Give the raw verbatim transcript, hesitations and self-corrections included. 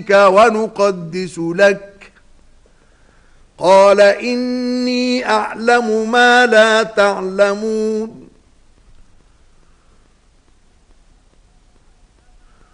ونقدس لك قال إني أعلم ما لا تعلمون